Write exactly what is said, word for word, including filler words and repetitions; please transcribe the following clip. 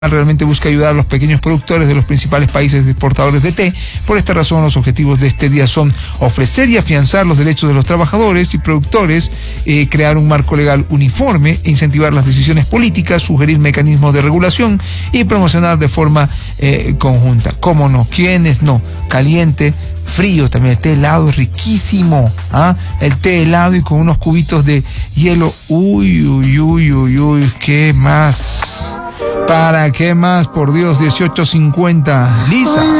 Realmente busca ayudar a los pequeños productores de los principales países exportadores de té. Por esta razón, los objetivos de este día son ofrecer y afianzar los derechos de los trabajadores y productores, eh, crear un marco legal uniforme, incentivar las decisiones políticas, sugerir mecanismos de regulación y promocionar de forma eh, conjunta. ¿Cómo no? ¿Quiénes no? Caliente, frío también. El té helado es riquísimo. ¿Ah? El té helado y con unos cubitos de hielo. Uy, uy, uy, uy, uy. ¿Qué más? ¿Para qué más? Por Dios, dieciocho cincuenta. Lisa.